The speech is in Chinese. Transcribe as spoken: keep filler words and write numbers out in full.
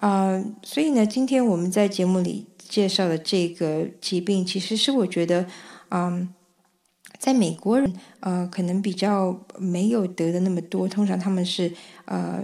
呃，所以呢，今天我们在节目里介绍的这个疾病，其实是我觉得，嗯，在美国人呃可能比较没有得的那么多，通常他们是呃